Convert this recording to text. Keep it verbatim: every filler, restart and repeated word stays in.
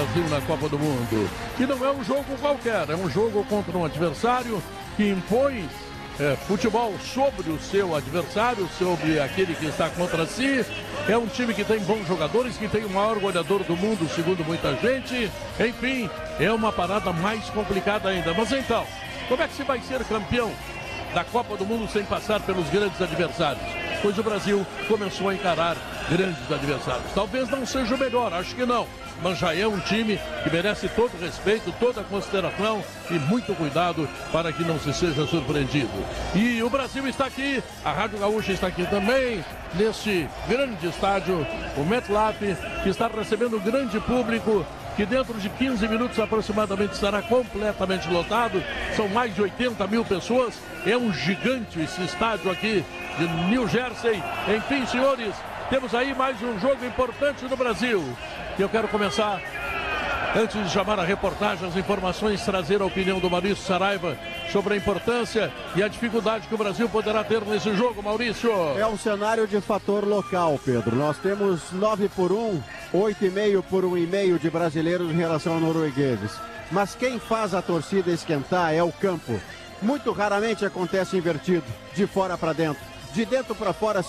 Brasil na Copa do Mundo. E não é um jogo qualquer, é um jogo contra um adversário que impõe é, futebol sobre o seu adversário, sobre aquele que está contra si. É um time que tem bons jogadores, que tem o maior goleador do mundo, segundo muita gente. Enfim, é uma parada mais complicada ainda. Mas então, como é que se vai ser campeão da Copa do Mundo sem passar pelos grandes adversários? Pois o Brasil começou a encarar grandes adversários. Talvez não seja o melhor, acho que não. Mas já é um time que merece todo o respeito, toda a consideração e muito cuidado para que não se seja surpreendido. E o Brasil está aqui, a Rádio Gaúcha está aqui também, neste grande estádio, o MetLife, que está recebendo um grande público, que dentro de quinze minutos aproximadamente estará completamente lotado. São mais de oitenta mil pessoas. É um gigante esse estádio aqui de New Jersey. Enfim, senhores, temos aí mais um jogo importante no Brasil. E eu quero começar, antes de chamar a reportagem, as informações, trazer a opinião do Maurício Saraiva sobre a importância e a dificuldade que o Brasil poderá ter nesse jogo, Maurício. É um cenário de fator local, Pedro. Nós temos nove por um, oito e meio por um e meio de brasileiros em relação a noruegueses. Mas quem faz a torcida esquentar é o campo. Muito raramente acontece invertido, de fora para dentro. De dentro para fora